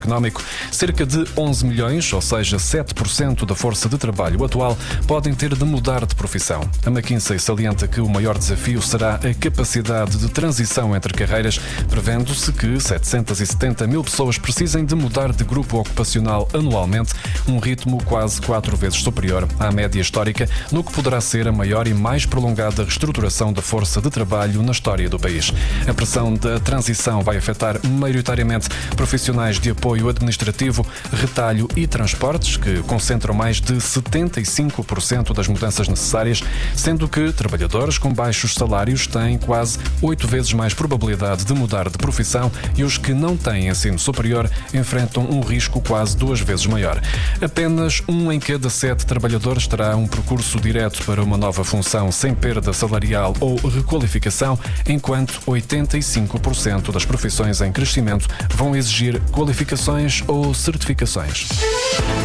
económico, cerca de 11 milhões, ou seja, 7% da força de trabalho atual, podem ter de mudar de profissão. A McKinsey salienta que o maior desafio será a capacidade de transição entre carreiras, prevendo-se que 770 mil pessoas precisem de mudar de grupo ocupacional anualmente, um ritmo quase 4 vezes superior à média histórica, no que poderá ser a maior e mais prolongada reestruturação da força de trabalho na história do país. A pressão da transição vai afetar maioritariamente profissionais de apoio administrativo, retalho e transportes, que concentram mais de 75% das mudanças necessárias, sendo que trabalhadores com baixos salários têm quase 8 vezes mais probabilidade de mudar de profissão e os que não têm ensino superior enfrentam um risco quase 2 vezes maior. Apenas 1 em cada 7 trabalhadores terá um percurso direto para uma nova função sem perda salarial ou requalificação, enquanto 85% das profissões em crescimento vão exigir qualificações ou certificações.